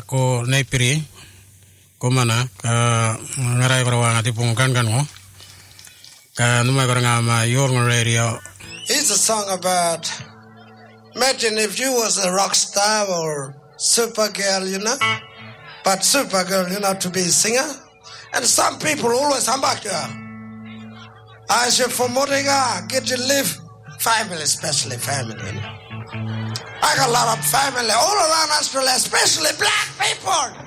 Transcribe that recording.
ko naipiri ko mana ka ngarai ko wa ngati pung kan ngo ka numai ko ngama your radio. It's a song about, imagine if you was a rock star or Supergirl, but Supergirl, to be a singer. And some people always come back here. I say, for Modiga, get to live family, especially family. I got a lot of family all around Australia, especially black people.